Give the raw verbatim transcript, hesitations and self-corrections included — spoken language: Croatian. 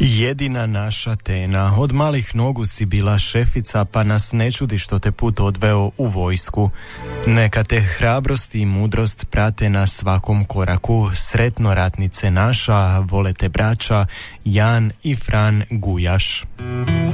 Jedina naša Tena, od malih nogu si bila šefica, pa nas ne čudi što te put odveo u vojsku. Neka te hrabrost i mudrost prate na svakom koraku. Sretno ratnice naša, vole te braća Jan i Fran Gujaš.